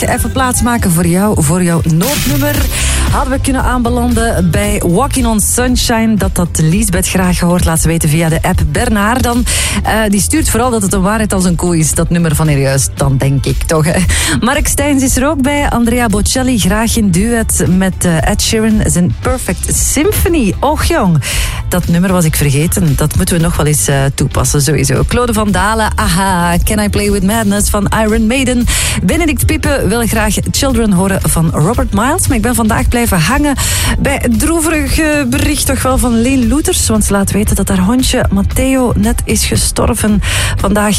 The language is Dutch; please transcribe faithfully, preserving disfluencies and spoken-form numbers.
Even plaatsmaken voor jou, voor jouw noodnummer. Hadden we kunnen aanbelanden bij Walking on Sunshine. Dat had Liesbeth graag gehoord. Laat ze weten via de app. Bernard dan. Uh, die stuurt vooral dat het een waarheid als een koe is. Dat nummer van hier juist. Dan denk ik toch. Hè. Mark Steins is er ook bij. Andrea Bocelli graag in duet met uh, Ed Sheeran. Zijn Perfect Symphony. Och jong. Dat nummer was ik vergeten. Dat moeten we nog wel eens uh, toepassen. Sowieso. Claude van Dalen. Aha. Can I Play With Madness van Iron Maiden. Benedict Piepe wil graag Children horen van Robert Miles. Maar ik ben vandaag blijven hangen bij het droevige bericht toch wel van Leen Loeters. Want ze laat weten dat haar hondje Matteo net is gestorven. Vandaag